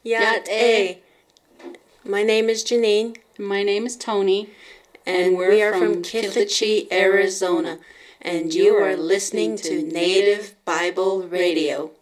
Yat A. My name is Janine. My name is Tony. And we are from Kithachie, Arizona. And you are listening to Native Bible Radio.